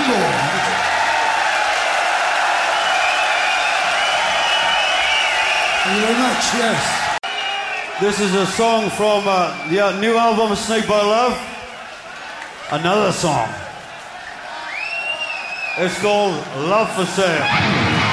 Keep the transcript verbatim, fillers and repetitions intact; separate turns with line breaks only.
humble. Thank you very much, yes.
This is a song from uh, the uh, new album, Snake by Love. Another song. It's called Love for Sale.